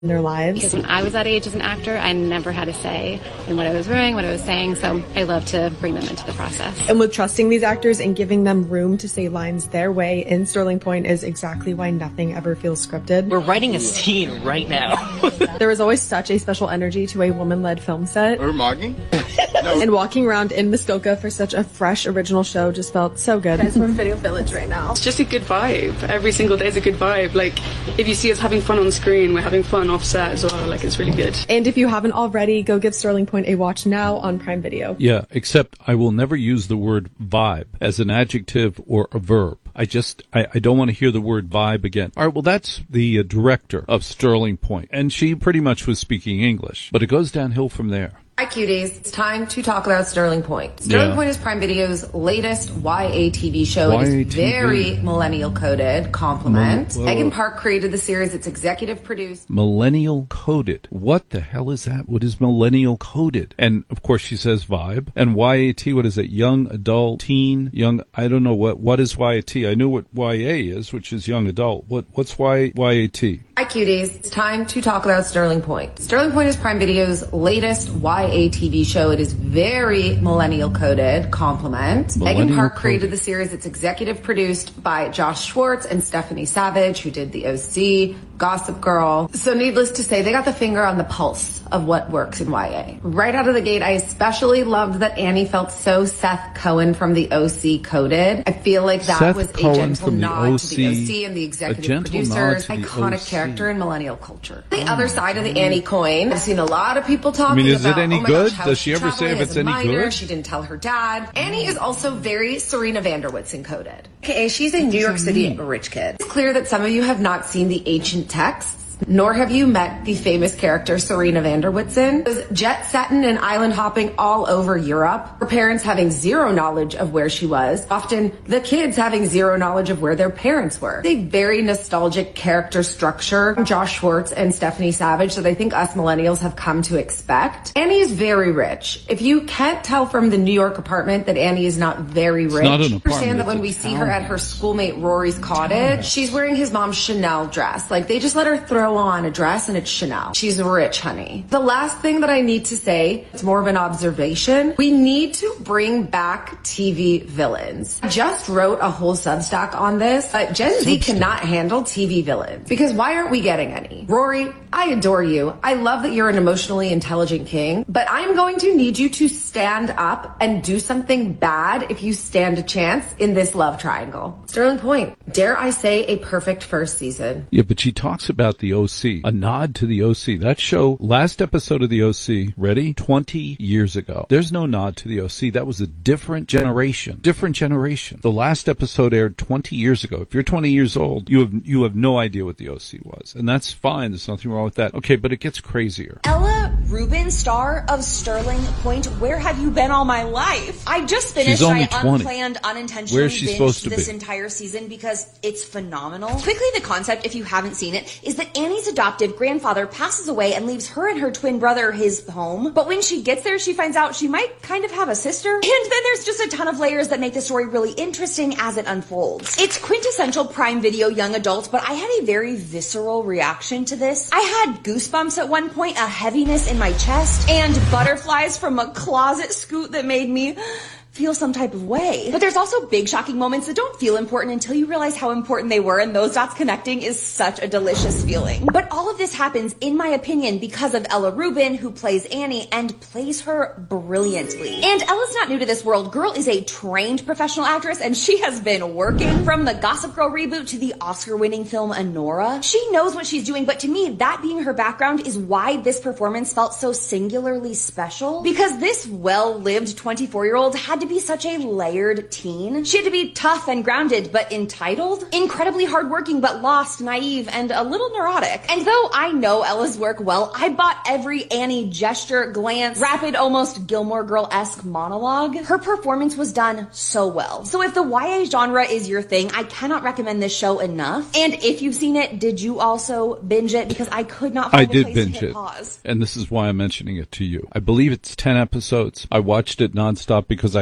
their lives. Because when I was that age as an actor, I never had a say in what I was wearing, what I was saying, so I love to bring them into the process. And with trusting these actors and giving them room to say lines their way in Sterling Point is exactly why nothing ever feels scripted. We're writing a scene right now. There is always such a special energy to a woman-led film set. Or Moggy? No. And walking around in Muskoka for such a fresh, original show just felt so good. Guys, we're in Video Village right now. It's just a good vibe. Every single day is a good vibe. Like, if you see us having fun on screen, we're having fun off set as well. Like, it's really good. And if you haven't already, go give Sterling Point a watch now on Prime Video. Yeah, except I will never use the word vibe as an adjective or a verb. I don't want to hear the word vibe again. All right, well, that's the director of Sterling Point, and she pretty much was speaking English, but it goes downhill from there. Hi, cuties. It's time to talk about Sterling Point. Sterling Point is Prime Video's latest YA TV show. It is very millennial coded. Compliment. Megan Park created the series. It's executive produced. Millennial coded. What the hell is that? What is millennial coded? And of course she says vibe. And YAT, what is it? Young adult, teen, young, I don't know what is YAT. I knew what YA is, which is young adult. What's YAT? Hi, cuties. It's time to talk about Sterling Point. Sterling Point is Prime Video's latest YA TV show. It is very millennial coded. Compliment. Megan Park created the series. It's executive produced by Josh Schwartz and Stephanie Savage, who did The OC, Gossip Girl. So needless to say, they got the finger on the pulse of what works in YA. Right out of the gate, I especially loved that Annie felt so Seth Cohen from The OC coded. I feel like that Seth was Cohen a gentle nod to The OC, OC and the executive producers. Iconic character in millennial culture. The other side of the Annie coin, I've seen a lot of people talking is about, it any oh my good? gosh, how Does she she's ever say traveling if it's as a any minor. good? She didn't tell her dad. Annie is also very Serena Vanderwoods encoded. Okay, she's a New York City rich kid. It's clear that some of you have not seen the ancient texts, nor have you met the famous character Serena Vanderwoodson. Was jet setting and island hopping all over Europe. Her parents having zero knowledge of where she was. Often the kids having zero knowledge of where their parents were. It's a very nostalgic character structure from Josh Schwartz and Stephanie Savage that I think us millennials have come to expect. Annie is very rich. If you can't tell from the New York apartment that Annie is not very rich, understand that when we see her at her schoolmate Rory's cottage, she's wearing his mom's Chanel dress. Like, they just let her throw on a dress and it's Chanel. She's rich, honey. The last thing that I need to say, it's more of an observation. We need to bring back TV villains. I just wrote a whole Substack on this, but Gen Z cannot handle TV villains. Because why aren't we getting any? Rory, I adore you. I love that you're an emotionally intelligent king, but I'm going to need you to stand up and do something bad if you stand a chance in this love triangle. Sterling Point, dare I say, a perfect first season. Yeah, but she talks about the OC, a nod to the OC. That show, last episode of the OC, ready? 20 years ago. There's no nod to the OC. That was a different generation. Different generation. The last episode aired 20 years ago. If you're 20 years old, you have no idea what the OC was. And that's fine. There's nothing wrong with that. Okay, but it gets crazier. Ella Rubin, star of Sterling Point, where have you been all my life? I just finished. She's only I 20. unplanned, unintentionally Where's she supposed to binged this be? entire season because it's phenomenal. Quickly, the concept, if you haven't seen it, is that Annie's adoptive grandfather passes away and leaves her and her twin brother his home. But when she gets there, she finds out she might kind of have a sister. And then there's just a ton of layers that make the story really interesting as it unfolds. It's quintessential Prime Video young adult, but I had a very visceral reaction to this. I had goosebumps at one point, a heaviness in my chest, and butterflies from a closet scoot that made me feel some type of way. But there's also big shocking moments that don't feel important until you realize how important they were, and those dots connecting is such a delicious feeling. But all of this happens, in my opinion, because of Ella Rubin, who plays Annie and plays her brilliantly. And Ella's not new to this world. Girl is a trained professional actress, and she has been working from the Gossip Girl reboot to the Oscar-winning film Anora. She knows what she's doing, but to me, that being her background is why this performance felt so singularly special. Because this well-lived 24-year-old had to be such a layered teen. She had to be tough and grounded, but entitled, incredibly hardworking, but lost, naive, and a little neurotic. And though I know Ella's work well, I bought every Annie gesture, glance, rapid, almost Gilmore Girl-esque monologue. Her performance was done so well. So if the YA genre is your thing, I cannot recommend this show enough. And if you've seen it, did you also binge it? Because I could not find a place to hit pause. And this is why I'm mentioning it to you. I believe it's 10 episodes. I watched it nonstop because I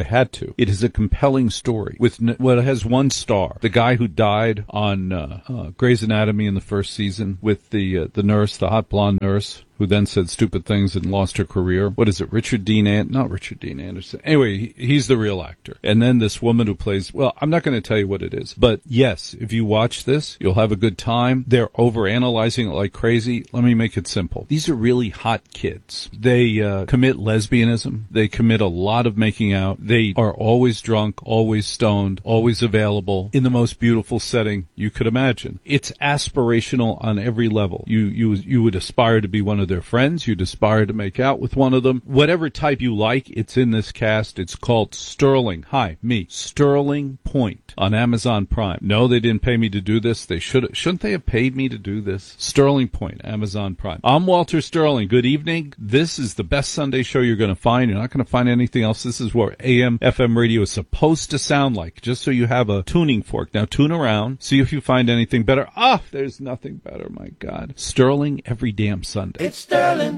had to. It is a compelling story with what has one star. The guy who died on Grey's Anatomy in the first season with the nurse, the hot blonde nurse, who then said stupid things and lost her career. What is it? Not Richard Dean Anderson. Anyway, he's the real actor. And then this woman who plays, well, I'm not going to tell you what it is. But yes, if you watch this, you'll have a good time. They're overanalyzing it like crazy. Let me make it simple. These are really hot kids. They commit lesbianism. They commit a lot of making out. They are always drunk, always stoned, always available in the most beautiful setting you could imagine. It's aspirational on every level. You would aspire to be one of their friends. You'd aspire to make out with one of them. Whatever type you like, it's in this cast. It's called Sterling. Hi, me. Sterling Point on Amazon Prime. No, they didn't pay me to do this. They shouldn't they have paid me to do this? Sterling Point, Amazon Prime. I'm Walter Sterling. Good evening. This is the best Sunday show you're going to find. You're not going to find anything else. This is what AM, FM radio is supposed to sound like, just so you have a tuning fork. Now tune around. See if you find anything better. There's nothing better, my God. Sterling every damn Sunday. It's Sterling.